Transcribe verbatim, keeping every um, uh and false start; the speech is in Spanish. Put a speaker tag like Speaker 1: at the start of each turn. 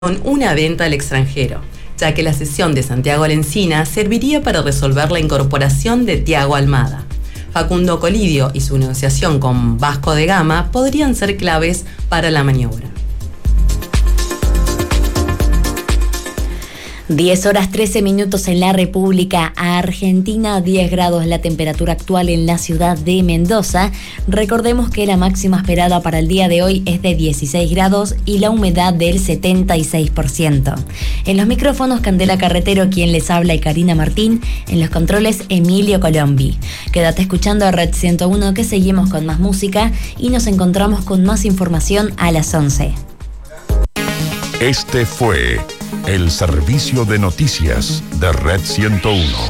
Speaker 1: una venta al extranjero, ya que la cesión de Santiago Lencina serviría para resolver la incorporación de Thiago Almada. Facundo Colidio y su negociación con Vasco da Gama podrían ser claves para la maniobra.
Speaker 2: diez horas trece minutos en la República Argentina, diez grados la temperatura actual en la ciudad de Mendoza. Recordemos que la máxima esperada para el día de hoy es de dieciséis grados y la humedad del setenta y seis por ciento. En los micrófonos Candela Carretero, quien les habla, y Karina Martín. En los controles Emilio Colombi. Quédate escuchando a Red ciento uno, que seguimos con más música y nos encontramos con más información a las once.
Speaker 3: Este fue el servicio de noticias de Red ciento uno.